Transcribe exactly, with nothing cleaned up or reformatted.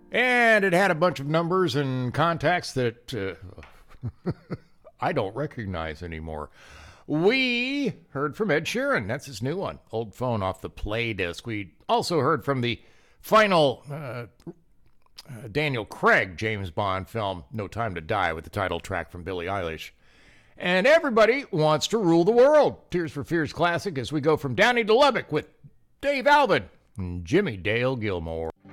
And it had a bunch of numbers and contacts that uh, I don't recognize anymore. We heard from Ed Sheeran. That's his new one. Old Phone off the Play disc. We also heard from the final uh, uh, Daniel Craig James Bond film, No Time to Die, with the title track from Billie Eilish. And Everybody Wants to Rule the World. Tears for Fears classic as we go from Downey to Lubbock with Dave Alvin and Jimmy Dale Gilmore.